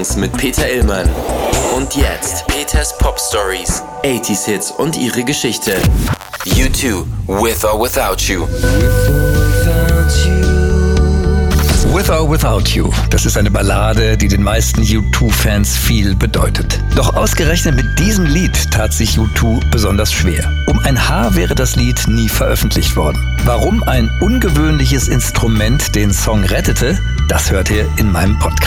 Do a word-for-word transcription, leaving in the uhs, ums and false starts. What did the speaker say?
Songs mit Peter Illmann. Und jetzt Peters Pop Stories, achtziger Hits und ihre Geschichte. U zwei, With or Without You. With or Without You, das ist eine Ballade, die den meisten U zwei Fans viel bedeutet. Doch ausgerechnet mit diesem Lied tat sich U zwei besonders schwer. Um ein Haar wäre das Lied nie veröffentlicht worden. Warum ein ungewöhnliches Instrument den Song rettete, das hört ihr in meinem Podcast.